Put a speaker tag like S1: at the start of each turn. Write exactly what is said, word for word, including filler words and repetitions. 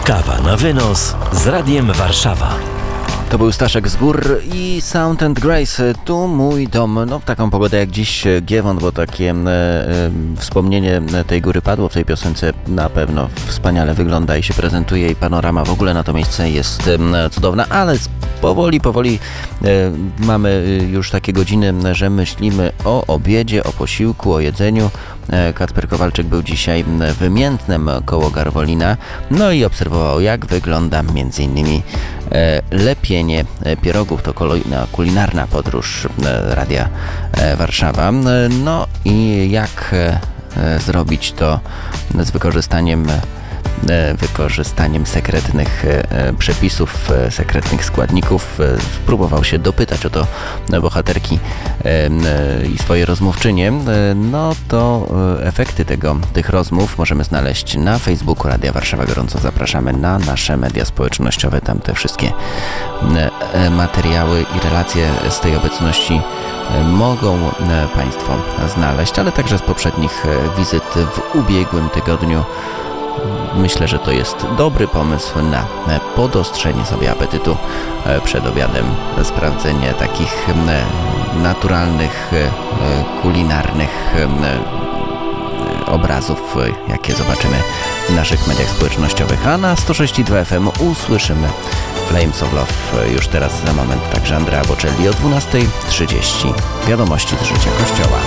S1: Kawa na wynos z Radiem Warszawa.
S2: To był Staszek z Gór i Sound and Grace. Tu mój dom. No, taką pogodę jak dziś Giewont, bo takie e, e, wspomnienie tej góry padło w tej piosence. Na pewno wspaniale wygląda i się prezentuje i panorama w ogóle na to miejsce jest e, cudowna, ale powoli, powoli e, mamy już takie godziny, że myślimy o obiedzie, o posiłku, o jedzeniu. E, Kacper Kowalczyk był dzisiaj w Miętnem koło Garwolina, no i obserwował, jak wygląda między innymi e, lepienie pierogów. To kolejna kulinarna podróż e, Radia e, Warszawa. No i jak e, zrobić to z wykorzystaniem wykorzystaniem sekretnych przepisów, sekretnych składników. Spróbował się dopytać o to bohaterki i swoje rozmówczynie. No to efekty tego, tych rozmów możemy znaleźć na Facebooku Radia Warszawa. Gorąco zapraszamy na nasze media społecznościowe. Tam te wszystkie materiały i relacje z tej obecności mogą Państwo znaleźć, ale także z poprzednich wizyt w ubiegłym tygodniu. Myślę, że to jest dobry pomysł na podostrzenie sobie apetytu przed obiadem, sprawdzenie takich naturalnych, kulinarnych obrazów, jakie zobaczymy w naszych mediach społecznościowych. A na sto sześć i dwa F M usłyszymy Flames of Love już teraz za moment, także Andrea Bocelli o dwunasta trzydzieści. Wiadomości z życia Kościoła.